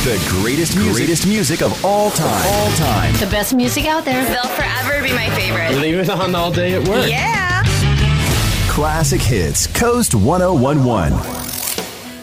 The greatest music of all time. The best music out there. They'll forever be my favorite. Leave it on all day at work. Yeah. Classic Hits, Coast 1011.